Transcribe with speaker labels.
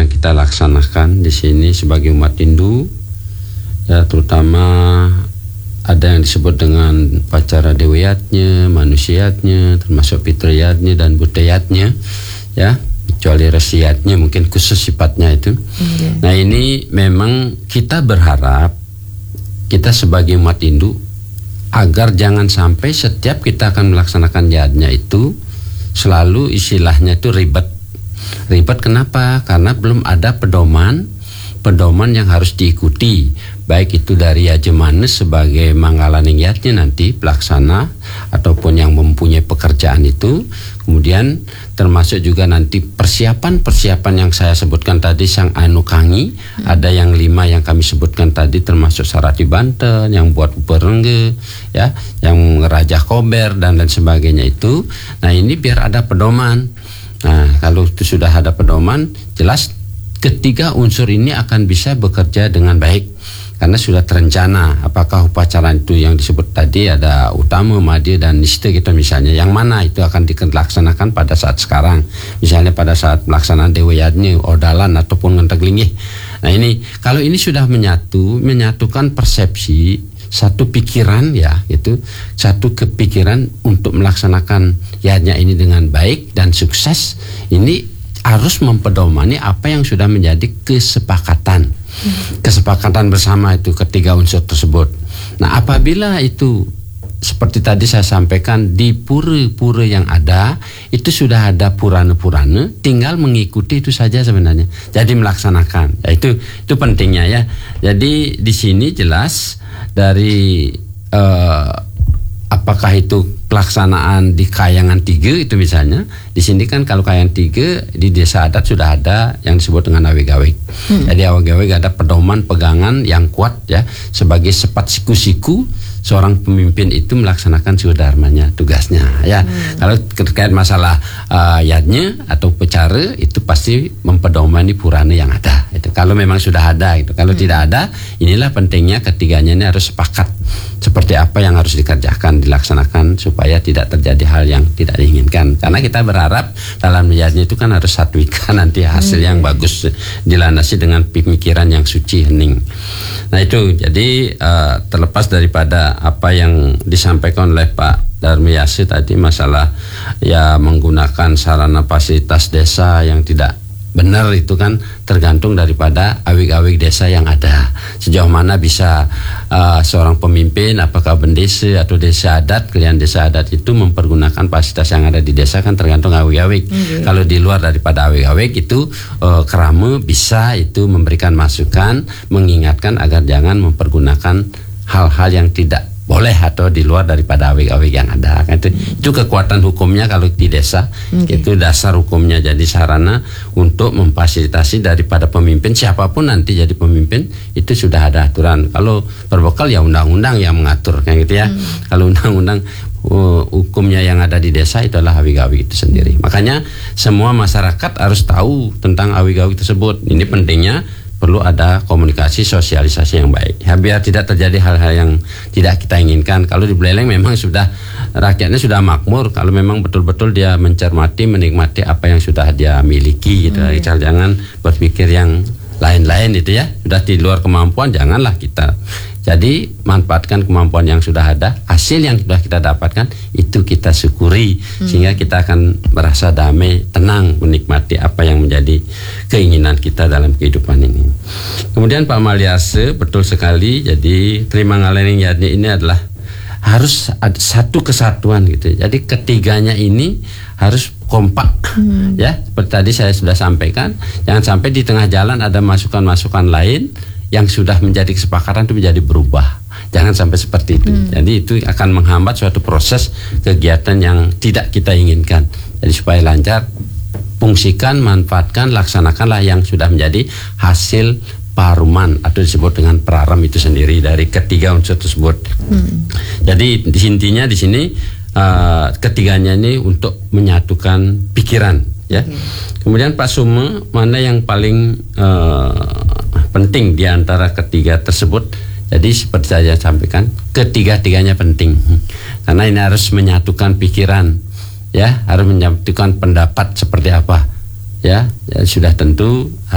Speaker 1: yang kita laksanakan di sini sebagai umat Hindu, ya terutama ada yang disebut dengan pacara dewiyatnya, manusiatnya, termasuk fitriyatnya dan budayatnya, ya, kecuali resiyatnya mungkin khusus sifatnya itu. Nah ini memang kita berharap kita sebagai umat Hindu agar jangan sampai setiap kita akan melaksanakan jihadnya itu selalu istilahnya itu ribet. Ribet kenapa? Karena belum ada pedoman yang harus diikuti, baik itu dari Yajemanes sebagai manggalaningiyatnya nanti pelaksana ataupun yang mempunyai pekerjaan itu, kemudian termasuk juga nanti persiapan yang saya sebutkan tadi sang anukangi, ada yang 5 yang kami sebutkan tadi termasuk Sarati Banten, yang buat berengge, ya, yang Raja Kober dan lain sebagainya itu. Nah ini biar ada pedoman. Nah kalau itu sudah ada pedoman, jelas ketiga unsur ini akan bisa bekerja dengan baik karena sudah terencana. Apakah upacara itu yang disebut tadi ada utama, madya dan nista gitu misalnya, yang mana itu akan dilaksanakan pada saat sekarang, misalnya pada saat pelaksanaan dewayatnya, odalan ataupun ngenteglingih. Nah ini kalau ini sudah menyatukan persepsi, satu pikiran, ya itu satu kepikiran untuk melaksanakan yadnya ini dengan baik dan sukses, ini harus mempedomani apa yang sudah menjadi kesepakatan bersama itu ketiga unsur tersebut. Nah apabila itu seperti tadi saya sampaikan di pura-pura yang ada itu sudah ada purana-purana, tinggal mengikuti itu saja sebenarnya. Jadi melaksanakan, ya, itu pentingnya ya. Jadi di sini jelas dari apakah itu pelaksanaan di Kayangan 3 itu misalnya, di sini kan kalau Kayangan 3 di desa adat sudah ada yang disebut dengan awig-awig. Jadi awig-awig ada pedoman pegangan yang kuat ya, sebagai sepat siku-siku seorang pemimpin itu melaksanakan sudharmanya, tugasnya ya. Kalau terkait masalah yadnya atau pecara itu pasti mempedomani purana yang ada. Itu kalau memang sudah ada itu. Kalau tidak ada, inilah pentingnya ketiganya ini harus sepakat seperti apa yang harus dikerjakan, dilaksanakan supaya tidak terjadi hal yang tidak diinginkan. Karena kita berharap dalam yadnya itu kan harus satwika nanti hasil yang bagus dilandasi dengan pemikiran yang suci hening. Nah itu jadi terlepas daripada apa yang disampaikan oleh Pak Darmiyase tadi masalah ya menggunakan sarana fasilitas desa yang tidak benar, itu kan tergantung daripada awig-awig desa yang ada. Sejauh mana bisa seorang pemimpin, apakah bendesa atau desa adat, kalian desa adat itu mempergunakan fasilitas yang ada di desa kan tergantung awig-awig. Kalau di luar daripada awig-awig itu kerama bisa itu memberikan masukan, mengingatkan agar jangan mempergunakan hal-hal yang tidak boleh atau di luar daripada awig-awig yang ada. Itu kekuatan hukumnya kalau di desa. Itu dasar hukumnya. Jadi sarana untuk memfasilitasi daripada pemimpin, siapapun nanti jadi pemimpin itu sudah ada aturan. Kalau berbekal ya undang-undang yang mengatur kayak gitu ya. Kalau undang-undang hukumnya yang ada di desa itu adalah awig-awig itu sendiri. Makanya semua masyarakat harus tahu tentang awig-awig tersebut. Ini pentingnya perlu ada komunikasi, sosialisasi yang baik ya, biar tidak terjadi hal-hal yang tidak kita inginkan. Kalau di Buleleng memang sudah rakyatnya sudah makmur, kalau memang betul-betul dia mencermati, menikmati apa yang sudah dia miliki gitu. Jangan berpikir yang lain-lain itu ya, sudah di luar kemampuan janganlah kita. Jadi manfaatkan kemampuan yang sudah ada, hasil yang sudah kita dapatkan itu kita syukuri, sehingga kita akan merasa damai, tenang, menikmati apa yang menjadi keinginan kita dalam kehidupan ini. Kemudian Pak Maliase betul sekali, jadi terima ngalening yadnya ini adalah harus ada satu kesatuan gitu. Jadi ketiganya ini harus kompak ya, seperti tadi saya sudah sampaikan, jangan sampai di tengah jalan ada masukan-masukan lain yang sudah menjadi kesepakatan itu menjadi berubah. Jangan sampai seperti itu. Jadi itu akan menghambat suatu proses kegiatan yang tidak kita inginkan. Jadi supaya lancar, fungsikan, manfaatkan, laksanakanlah yang sudah menjadi hasil paruman atau disebut dengan praram itu sendiri dari ketiga unsur tersebut. Jadi intinya di sini ketiganya ini untuk menyatukan pikiran ya. Kemudian Pak Sume, mana yang paling penting di antara ketiga tersebut? Jadi seperti saya sampaikan, ketiga-tiganya penting karena ini harus menyatukan pikiran ya, harus menyatukan pendapat seperti apa ya, sudah tentu